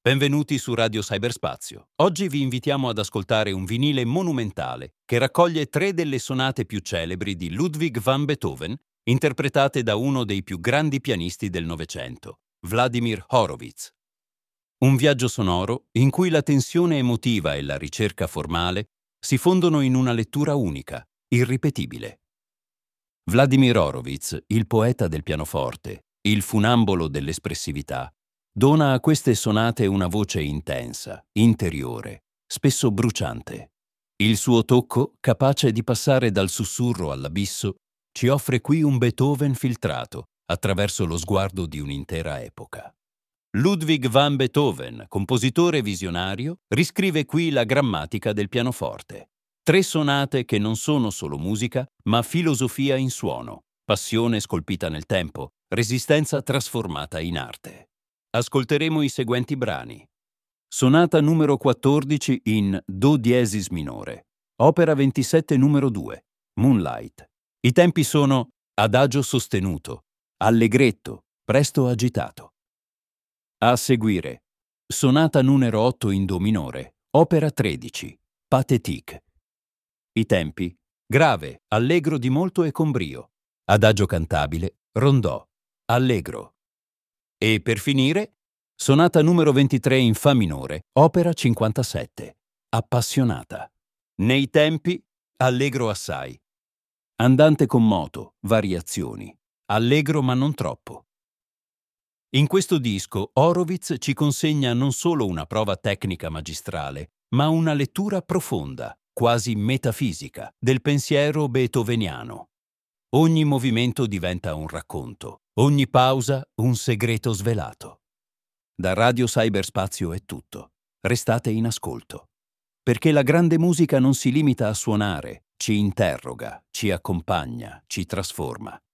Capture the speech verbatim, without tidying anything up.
Benvenuti su Radio Cyberspazio. Oggi vi invitiamo ad ascoltare un vinile monumentale che raccoglie tre delle sonate più celebri di Ludwig van Beethoven, interpretate da uno dei più grandi pianisti del Novecento, Vladimir Horowitz. Un viaggio sonoro in cui la tensione emotiva e la ricerca formale si fondono in una lettura unica, irripetibile. Vladimir Horowitz, il poeta del pianoforte, il funambolo dell'espressività, dona a queste sonate una voce intensa, interiore, spesso bruciante. Il suo tocco, capace di passare dal sussurro all'abisso, ci offre qui un Beethoven filtrato attraverso lo sguardo di un'intera epoca. Ludwig van Beethoven, compositore visionario, riscrive qui la grammatica del pianoforte. Tre sonate che non sono solo musica, ma filosofia in suono, passione scolpita nel tempo, resistenza trasformata in arte. Ascolteremo i seguenti brani. Sonata numero quattordici in Do diesis minore, opera ventisette numero due, Moonlight. I tempi sono adagio sostenuto, allegretto, presto agitato. A seguire, sonata numero otto in Do minore, opera tredici, Pathétique. I tempi grave, allegro di molto e con brio, adagio cantabile, rondò, allegro. E per finire, sonata numero ventitré in Fa minore, opera cinquantasette, appassionata. Nei tempi, allegro assai. Andante con moto, variazioni. Allegro ma non troppo. In questo disco, Horowitz ci consegna non solo una prova tecnica magistrale, ma una lettura profonda, quasi metafisica, del pensiero beethoveniano. Ogni movimento diventa un racconto, ogni pausa un segreto svelato. Da Radio Cyberspazio è tutto. Restate in ascolto. Perché la grande musica non si limita a suonare, ci interroga, ci accompagna, ci trasforma.